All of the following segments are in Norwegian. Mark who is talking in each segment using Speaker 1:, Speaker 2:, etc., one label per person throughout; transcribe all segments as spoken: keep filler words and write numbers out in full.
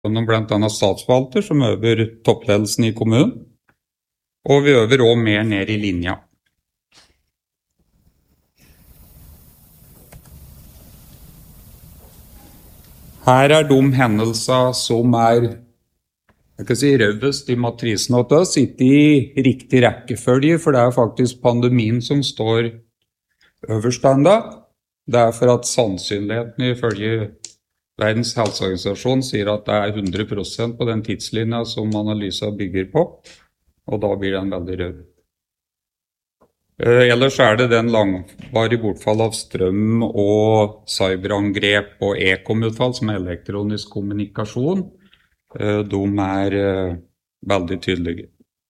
Speaker 1: noen blant annet statsforvalter som øver toppledelsen i kommunen, og vi øver også mer ned i linja. Her er de hendelser som er jeg kan si, røvest i matrisen åt oss, ikke i riktig rekkefølge, for det er faktisk pandemien som står øverst enda. Det er for at sannsynligheten ifølge Verdens helseorganisasjon sier at det er hundre prosent på den tidslinja som analysen bygger på, og da blir den veldig rød. Ellers er det den langvarige bortfall av strøm og cyberangrep og e-kom-utfall som er elektronisk kommunikasjon. De er veldig tydelige.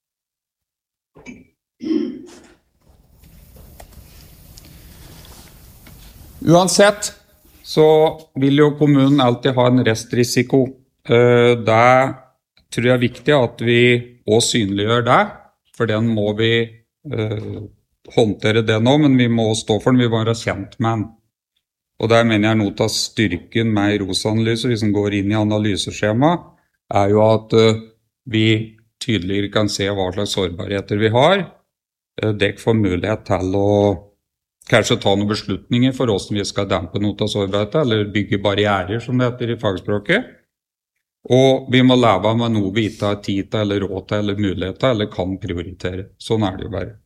Speaker 1: Uansett så vil jo kommunen alltid ha en restrisiko. Det tror jeg er viktig at vi også synliggjør det, for den må vi håndtere det nå, men vi må stå for den, vi må være kjent med den. Og der mener jeg noe av styrken med ROS-analyse, hvis den går inn i analyseskjema, er jo at vi tydeligere kan se hva slags sårbarheter vi har. Dere får mulighet til å kanskje ta noen beslutninger for hvordan vi skal dempe noe av sårbarheter, eller bygge barrierer, som det heter i fagspråket. Og vi må leve med noe vi ikke har tid til, eller råd til, eller mulighet til, eller kan prioritere. Sånn er det jo bare.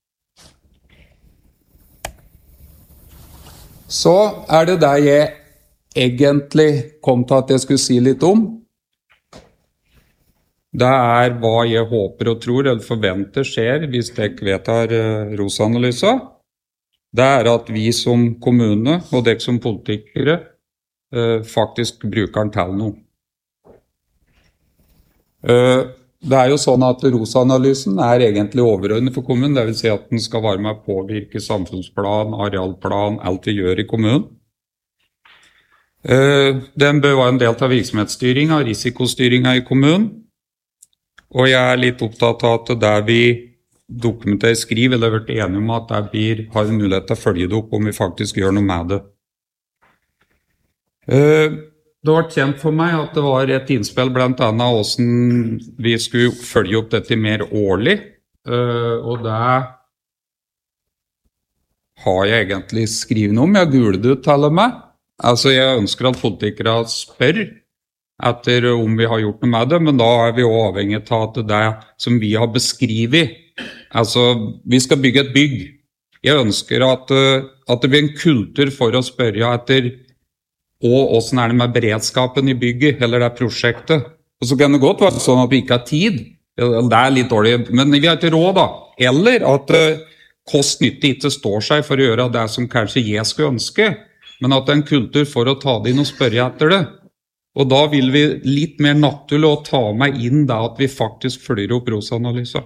Speaker 1: Så er det det jeg egentlig kom til at jeg skulle si litt om. Det er hva jeg håper og tror eller forventer skjer hvis dere vedtar ROS-analyser. Det er at vi som kommune og dere som politikere faktisk bruker den til noe. Det er jo sånn at ROS-analysen er egentlig overordnet for kommunen, det vil si at den skal være med å påvirke samfunnsplan, arealplan, alt vi gjør i kommunen. Den bør være en del av virksomhetsstyringen, risikostyringen i kommunen. Og jeg er litt opptatt av at der vi dokumenterer skriv, eller har vært enige om at der vi har en mulighet til å følge det opp om vi faktisk gjør noe med det. Det var kjent for meg at det var et innspill blant annet hvordan vi skulle følge opp dette mer årlig, og det har jeg egentlig skrevet noe om. Jeg gulet det ut til og med. Altså jeg ønsker at politikere spør etter om vi har gjort noe med det, men da er vi også avhengig av at det som vi har beskrivet, altså vi skal bygge et bygg. Jeg ønsker at, at det blir en kultur for å spørre etter og hvordan er det med beredskapen i bygget, eller det prosjektet. Og så kan det godt være sånn at vi ikke har tid, det er litt dårlig, men vi har ikke råd da. Eller at kost-nytte ikke står seg for å gjøre det som kanskje jeg skulle ønske, men at det er en kultur for å ta det inn og spørre etter det. Og da vil vi litt mer naturlig å ta med inn det at vi faktisk følger opp ROS-analyser.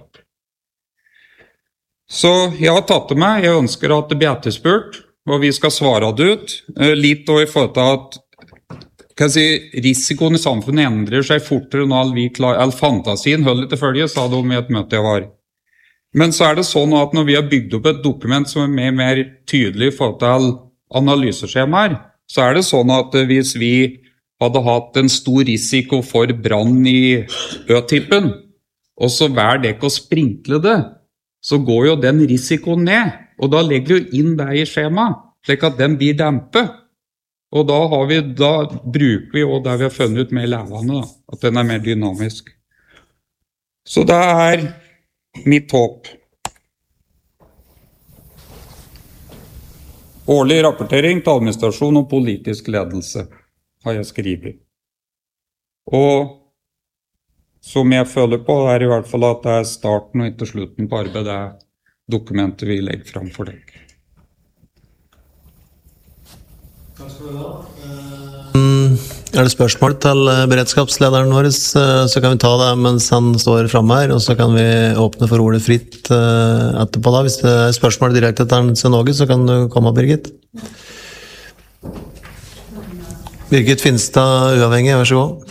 Speaker 1: Så jeg har tatt det med, jeg ønsker at det blir etterspurt, og vi skal svare det ut. Litt og i forhold til at kan jeg si, risikoen i samfunnet endrer seg fortere enn all, vi klar, all fantasien holder til følge, sa det om i et møte jeg var. Men så er det sånn at når vi har bygd opp et dokument som er mer, mer tydelig i forhold til analyseskjemaer, så er det sånn at hvis vi hadde hatt en stor risiko for brann i øtippen, og så hver dekk å sprinkle det, så går jo den risikoen ned, og da legger vi inn det i skjema, slik at den blir dempet. Og da, har vi, da bruker vi også det vi har funnet ut mer levende, da, at den er mer dynamisk. Så det er mitt håp. Årlig rapportering til administrasjon og politisk ledelse har jeg skrivet. Og som jeg føler på er i hvert fall at det er starten og ikke slutten på arbeidet, det er dokumentet vi legger frem for deg.
Speaker 2: Takk skal du ha. Er det spørsmål til beredskapslederen vår, så kan vi ta det mens han står fremme her, og så kan vi åpne for ordet fritt etterpå da. Hvis det er spørsmål direkte til Sven-Åge, så kan du komme, Birgit. Birgit Finstad, uavhengig, vær så god.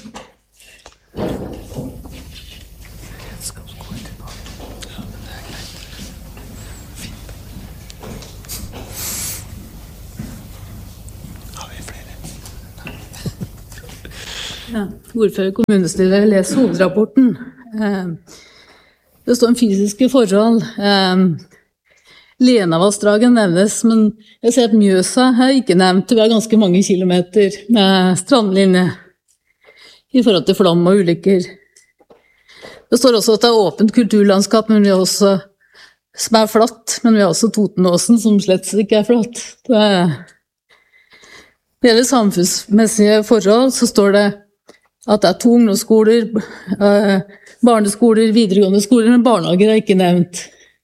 Speaker 3: Ja, ordfører kommunestyret leser hovedrapporten. Det står om fysiske forhold. Lenavassdraget nevnes, men jeg ser at Mjøsa er ikke nevnt. Vi har ganske mange kilometer med strandlinje i forhold til flom og ulykker. Det står også at det er åpent kulturlandskap, men vi har også, som er flatt, men vi har også Totenåsen, som slett ikke er flatt. Det er, det gjelder samfunnsmessige forhold, så står det at det er to ungdomsskoler, barneskoler, videregående skoler, men barnehager er ikke nevnt.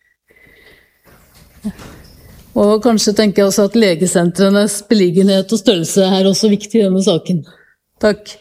Speaker 3: Og kanskje tenker jeg også at legesentrenes beliggenhet og størrelse er også viktig i denne saken. Takk.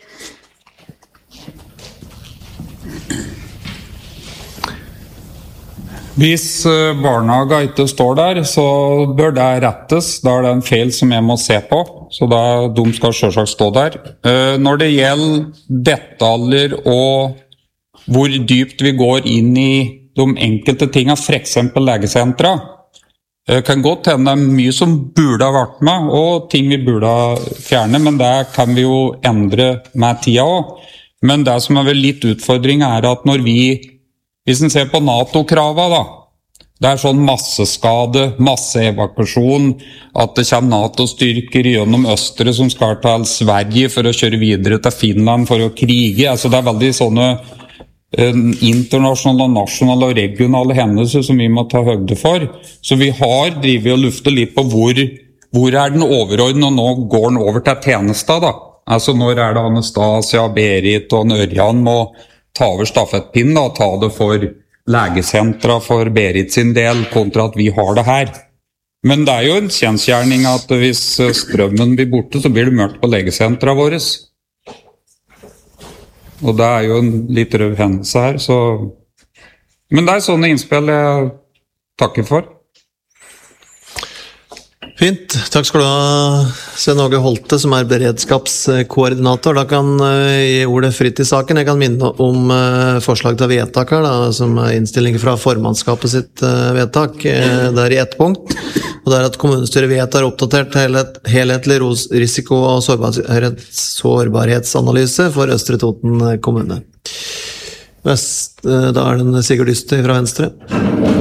Speaker 1: Hvis barnehaga ikke står der, så bør det rettes. Da er det en feil som jeg må se på, så da, de skal selvsagt stå der. Når det gjelder detaljer og hvor dypt vi går inn i de enkelte tingene, for eksempel legesentra, kan godt hende det er mye som burde ha vært med, og ting vi burde fjerne, men det kan vi jo endre med tida også. Men det som er vel litt utfordring er at når vi Hvis en ser på NATO-krava da, det er sånn masseskade, masseevakuasjon, at det kommer NATO-styrker gjennom Østre som skal til Sverige for å kjøre videre til Finland for å krige. Altså det er veldig sånne eh, internasjonale, nasjonale og regionale hendelser som vi må ta høyde for. Så vi har drivet og luftet litt på hvor, hvor er den overordnet, og nå går den over til tjenesta da. Altså når er det Anastasia, Berit og Ørjan må ta over stafettpinnen og ta det for legesentra for Berit sin del, kontra at vi har det her. Men det er jo en kjensgjerning at hvis strømmen blir borte, så blir det mørkt på legesentra våre. Og det er jo en litt rød hendelse her, så... Men det er sånne innspill jeg takker for.
Speaker 2: Fint, takk skal du ha, Sven Åge Holte, som er beredskapskoordinator. Da kan jeg gi ordet fritt i saken. Jeg kan minne om forslag til vedtak her, da, som er innstilling fra formannskapet sitt vedtak. Det er i ett punkt, og det er at kommunestyret vedtar oppdatert helhetlig risiko- og sårbarhetsanalyse for Østre Toten kommune. Da er den Sigurd Yste fra Venstre.